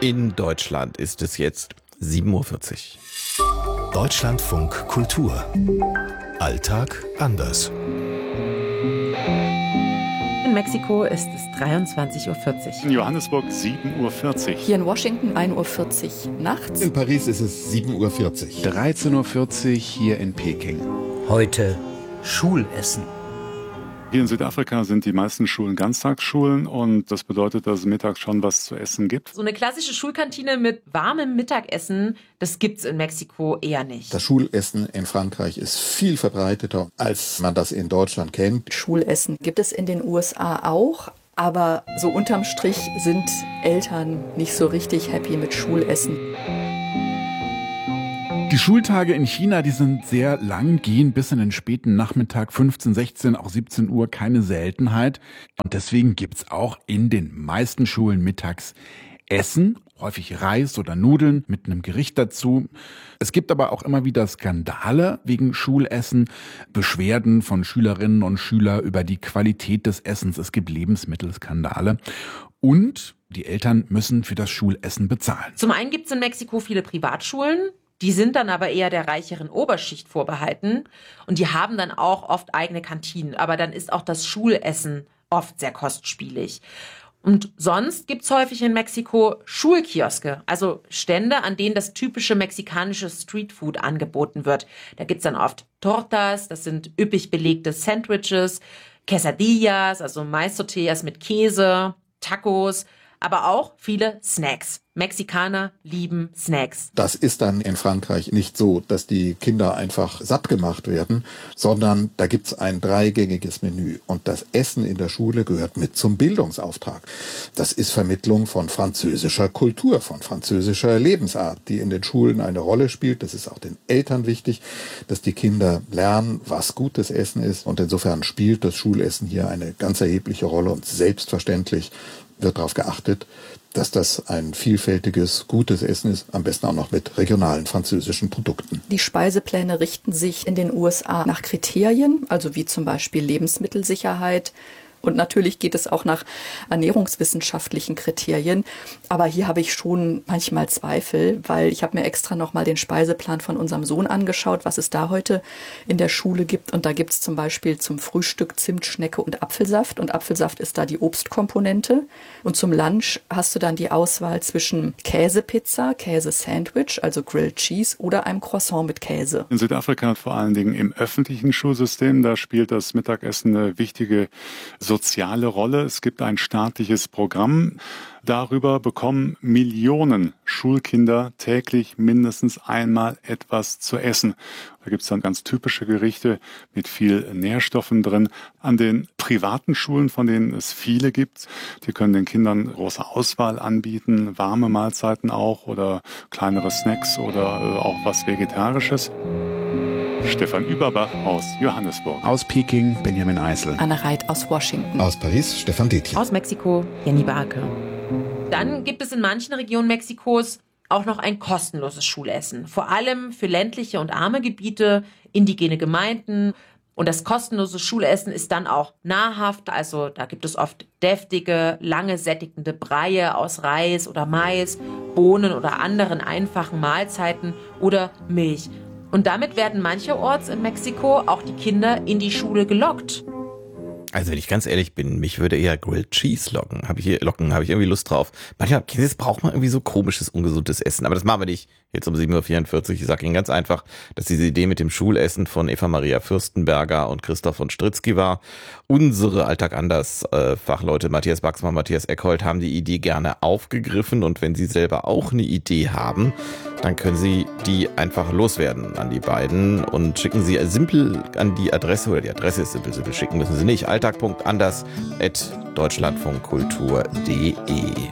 In Deutschland ist es jetzt 7:40 Uhr. Deutschlandfunk Kultur. Alltag anders. In Mexiko ist es 23:40 Uhr. In Johannesburg 7:40 Uhr. Hier in Washington 1:40 Uhr nachts. In Paris ist es 7:40 Uhr. 13:40 Uhr hier in Peking. Heute Schulessen. Hier in Südafrika sind die meisten Schulen Ganztagsschulen und das bedeutet, dass es mittags schon was zu essen gibt. So eine klassische Schulkantine mit warmem Mittagessen, das gibt's in Mexiko eher nicht. Das Schulessen in Frankreich ist viel verbreiteter, als man das in Deutschland kennt. Schulessen gibt es in den USA auch, aber so unterm Strich sind Eltern nicht so richtig happy mit Schulessen. Die Schultage in China, die sind sehr lang, gehen bis in den späten Nachmittag, 15, 16, auch 17 Uhr, keine Seltenheit. Und deswegen gibt's auch in den meisten Schulen mittags Essen, häufig Reis oder Nudeln mit einem Gericht dazu. Es gibt aber auch immer wieder Skandale wegen Schulessen, Beschwerden von Schülerinnen und Schülern über die Qualität des Essens. Es gibt Lebensmittelskandale und die Eltern müssen für das Schulessen bezahlen. Zum einen gibt's in Mexiko viele Privatschulen. Die sind dann aber eher der reicheren Oberschicht vorbehalten und die haben dann auch oft eigene Kantinen. Aber dann ist auch das Schulessen oft sehr kostspielig. Und sonst gibt's häufig in Mexiko Schulkioske, also Stände, an denen das typische mexikanische Streetfood angeboten wird. Da gibt's dann oft Tortas, das sind üppig belegte Sandwiches, Quesadillas, also Mais-Tortillas mit Käse, Tacos, aber auch viele Snacks. Mexikaner lieben Snacks. Das ist dann in Frankreich nicht so, dass die Kinder einfach satt gemacht werden, sondern da gibt's ein 3-gängiges Menü. Und das Essen in der Schule gehört mit zum Bildungsauftrag. Das ist Vermittlung von französischer Kultur, von französischer Lebensart, die in den Schulen eine Rolle spielt. Das ist auch den Eltern wichtig, dass die Kinder lernen, was gutes Essen ist. Und insofern spielt das Schulessen hier eine ganz erhebliche Rolle. Und selbstverständlich wird darauf geachtet, dass das ein vielfältiges, gutes Essen ist, am besten auch noch mit regionalen französischen Produkten. Die Speisepläne richten sich in den USA nach Kriterien, also wie zum Beispiel Lebensmittelsicherheit. Und natürlich geht es auch nach ernährungswissenschaftlichen Kriterien. Aber hier habe ich schon manchmal Zweifel, weil ich habe mir extra nochmal den Speiseplan von unserem Sohn angeschaut, was es da heute in der Schule gibt. Und da gibt es zum Beispiel zum Frühstück Zimtschnecke und Apfelsaft. Und Apfelsaft ist da die Obstkomponente. Und zum Lunch hast du dann die Auswahl zwischen Käsepizza, Käsesandwich, also Grilled Cheese, oder einem Croissant mit Käse. In Südafrika vor allen Dingen im öffentlichen Schulsystem, da spielt das Mittagessen eine wichtige soziale Rolle. Es gibt ein staatliches Programm. Darüber bekommen Millionen Schulkinder täglich mindestens einmal etwas zu essen. Da gibt es dann ganz typische Gerichte mit viel Nährstoffen drin. An den privaten Schulen, von denen es viele gibt, die können den Kindern große Auswahl anbieten, warme Mahlzeiten auch oder kleinere Snacks oder auch was Vegetarisches. Stefan Überbach aus Johannesburg. Aus Peking, Benjamin Eisel. Anne Reit aus Washington. Aus Paris, Stefan Detjen. Aus Mexiko, Jenny Barke. Dann gibt es in manchen Regionen Mexikos auch noch ein kostenloses Schulessen. Vor allem für ländliche und arme Gebiete, indigene Gemeinden. Und das kostenlose Schulessen ist dann auch nahrhaft. Also da gibt es oft deftige, lange sättigende Breie aus Reis oder Mais, Bohnen oder anderen einfachen Mahlzeiten oder Milch. Und damit werden mancherorts in Mexiko auch die Kinder in die Schule gelockt. Also wenn ich ganz ehrlich bin, mich würde eher Grilled Cheese locken. Habe ich irgendwie Lust drauf. Manchmal braucht man irgendwie so komisches, ungesundes Essen. Aber das machen wir nicht. Jetzt um 7:44 Uhr. Ich sage Ihnen ganz einfach, dass diese Idee mit dem Schulessen von Eva Maria Fürstenberger und Christoph von Stritzky war. Unsere Alltag anders Fachleute Matthias Baxmann, Matthias Eckhold haben die Idee gerne aufgegriffen. Und wenn Sie selber auch eine Idee haben, dann können Sie die einfach loswerden an die beiden und schicken Sie simpel an die Adresse, oder die Adresse ist simpel, schicken müssen Sie nicht, alltag.anders@deutschlandfunkkultur.de.